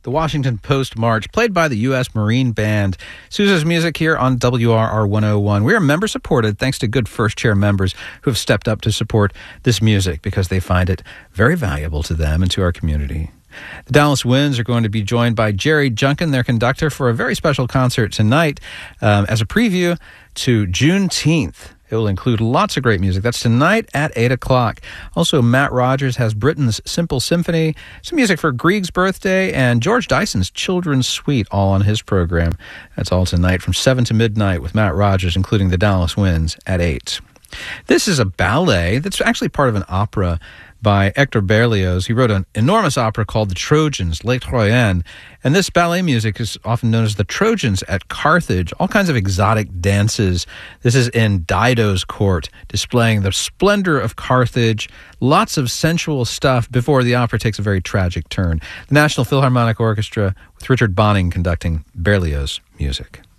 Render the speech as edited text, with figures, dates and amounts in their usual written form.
the Washington Post March, played by the U.S. Marine Band. Sousa's music here on WRR 101. We are member-supported thanks to good first-chair members who have stepped up to support this music because they find it very valuable to them and to our community. The Dallas Winds are going to be joined by Jerry Junkin, their conductor, for a very special concert tonight as a preview to Juneteenth. It will include lots of great music. That's tonight at 8 o'clock. Also, Matt Rogers has Britain's Simple Symphony, some music for Grieg's birthday, and George Dyson's Children's Suite, all on his program. That's all tonight from 7 to midnight with Matt Rogers, including the Dallas Winds at 8. This is a ballet that's actually part of an opera by Hector Berlioz. He wrote an enormous opera called The Trojans, Les Troyens, and this ballet music is often known as the Trojans at Carthage, all kinds of exotic dances. This is in Dido's court, displaying the splendor of Carthage, lots of sensual stuff before the opera takes a very tragic turn. The National Philharmonic Orchestra with Richard Bonning conducting Berlioz music.